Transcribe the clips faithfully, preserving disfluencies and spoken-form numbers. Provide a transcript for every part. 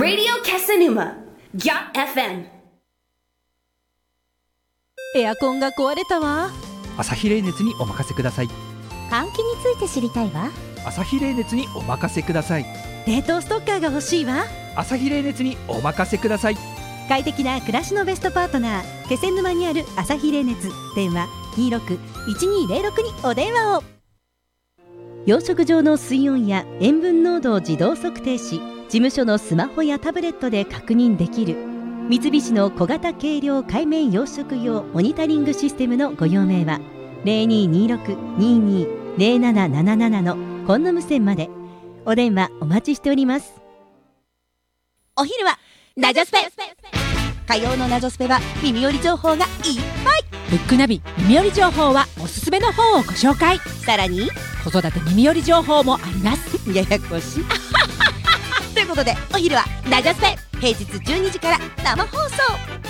Radio Casanuma .エフエム。 エアコンが壊れたわ。 アサヒ冷熱にお任せください。 換気について知りたいわ。 アサヒ冷熱にお任せください。 冷凍ストッカーが欲しいわ。 アサヒ冷熱にお任せください。 快適な暮らしのベストパートナー、気仙沼にあるアサヒ冷熱。電話 にーろくいちにーぜろろく にお電話を。養殖場の水温や塩分濃度を自動測定し、事務所のスマホやタブレットで確認できる三菱の小型軽量海面養殖用モニタリングシステムのご用命は ゼロにーにーろくにーにーゼロななななな のコンノム線まで。お電話お待ちしております。お昼はラジオスペ。火曜のラジオスペは耳寄り情報がいっぱい。 ブックナビ耳寄り情報はおすすめの本をご紹介。 さらに子育て耳寄り情報もあります。 ややこしいということで、お昼はラジオスペ、平日じゅうにじから生放送。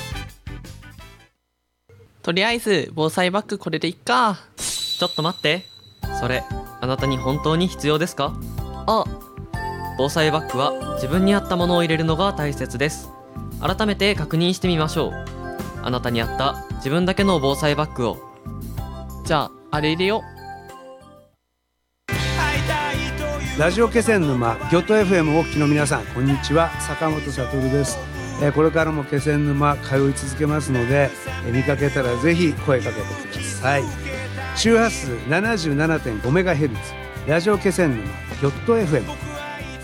とりあえず防災バッグこれでいっか。ちょっと待って、それあなたに本当に必要ですか？あ、防災バッグは自分に合ったものを入れるのが大切です。改めて確認してみましょう。あなたに合った自分だけの防災バッグを。じゃああれ入れよう。 ラジオ気仙沼ギョット エフエム をお聞きの皆さん、こんにちは。坂本悟です。えー、これからも気仙沼通い続けますので、えー、見かけたらぜひ声かけてください。周波数 ななじゅうななてんごメガヘルツ ラジオ気仙沼ギョット エフエム。